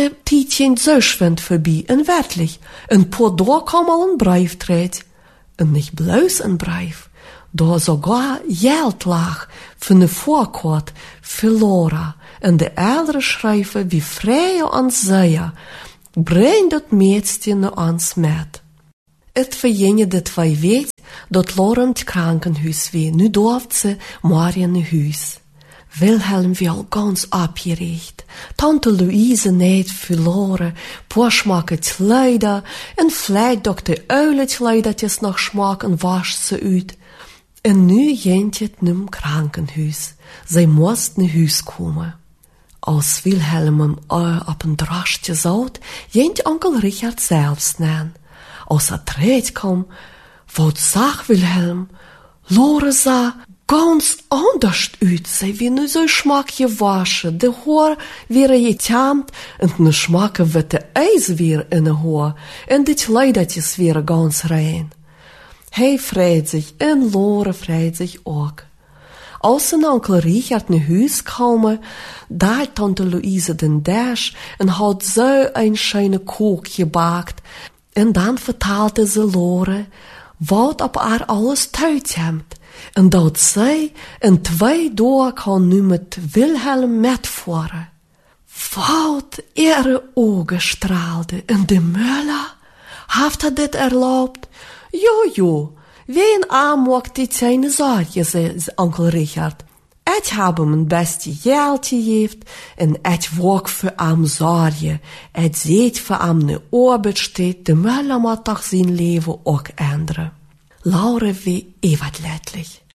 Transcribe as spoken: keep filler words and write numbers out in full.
Tietjen zuischwind voorbij, en werkelijk, een paar daar kwam al een brief treed. En niet bloos een brief, daar sogar geld lag van de voorkort voor Laura. En de oudere schrijver wie vrij aan zeiden, breng dat meisje naar ons met. Het verjenge dat wij weet dat Laura in het krankenhuis weer, nu durft ze maar in het huis. Wilhelm wie al ganz opgericht. Tante Louise neemt voor Laura, poorschmaken kleider, en vlijt dokter Uile kleidertjes nog smaak en wascht ze uit. En nu ging het naar het krankenhuis. Zij moest naar huis komen. Als Wilhelm hem op een drastje zout, ging onkel Richard zelfs naar. Als hij terecht kwam, wat zag Wilhelm? Laura zag ganz anders uit. Zij weer nu zo smak gewaschen, de haar weer getaamd, en de smakke witte ijs weer in de haar, en de kleidertjes weer ganz rein. Hij vreet zich, en Laura vreet zich ook. Als zijn onkel Richard naar huis kwam, daalt tante Louise den dash en had zo een schöne koek gebakt. En dan vertelde ze Laura wat op haar alles thuis hebt. En dat zij in twee dagen kan nu met Wilhelm metvoeren. Wat ihre ogen straalden. En de Müller, heeft hij dit erlaubt? Jo, jo, wie aanmocht dit zijn zaadje, zei onkel Richard. Ik heb hem een beste geld gegeven en ik werk voor hem zorgen. Ik zet voor hem een arbeidstijd, de Müller moet toch zijn leven ook änderen. Laura wie even letterlijk.